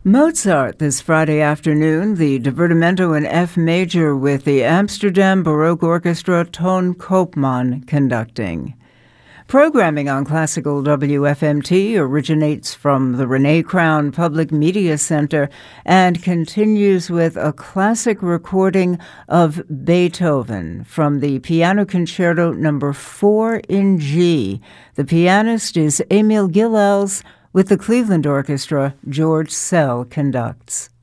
Mozart this Friday afternoon, the Divertimento in F major with the Amsterdam Baroque Orchestra Ton Koopman conducting. Programming on Classical WFMT originates from the Renee Crown Public Media Center and continues with a classic recording of Beethoven from the Piano Concerto No. 4 in G. The pianist is Emil Gilels. With the Cleveland Orchestra, George Sell conducts.